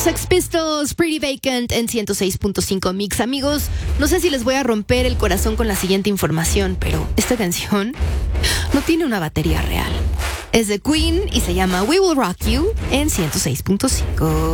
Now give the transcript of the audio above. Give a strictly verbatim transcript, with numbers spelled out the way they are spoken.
Sex Pistols, Pretty Vacant en ciento seis punto cinco Mix. Amigos, no sé si les voy a romper el corazón con la siguiente información, pero esta canción no tiene una batería real. Es de Queen y se llama We Will Rock You en ciento seis punto cinco.